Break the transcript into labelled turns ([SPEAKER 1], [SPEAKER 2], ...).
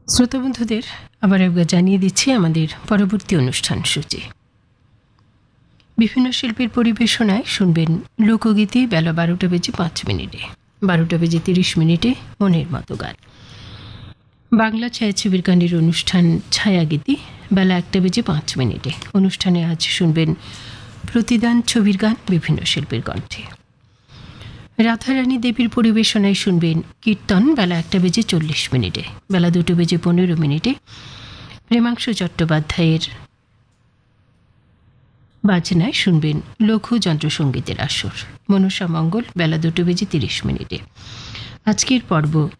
[SPEAKER 1] শ্রোতা বন্ধুদের আবার একবার জানিয়ে দিচ্ছি আমাদের পরবর্তী অনুষ্ঠান সূচি। বিভিন্ন শিল্পীর পরিবেশনায় শুনবেন লোকগীতি বেলা 12:05, 12:30 মনের মতো গান। বাংলা ছায়াছবির গানের অনুষ্ঠান ছায়াগীতি বেলা 1:05। অনুষ্ঠানে আজ শুনবেন প্রতিদান ছবির গান বিভিন্ন শিল্পীর কণ্ঠে। রাধারানী দেবীর পরিবেশনায় শুনবেন কীর্তন বেলা 1:40, বেলা 2:15 প্রেমাংশু চট্টোপাধ্যায়ের বাজনায় শুনবেন লঘু যন্ত্রসঙ্গীতের আসর। মনসা মঙ্গল বেলা 2:30। আজকের পর্ব